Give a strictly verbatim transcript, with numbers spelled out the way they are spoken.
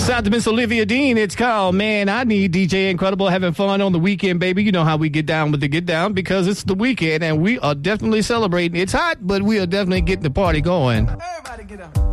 out to Miss Olivia Dean. It's called Man I Need. D J Incredible having fun on the weekend, baby. You know how we get down with the get down because it's the weekend and we are definitely celebrating. It's hot, but we are definitely getting the party going. Everybody get up.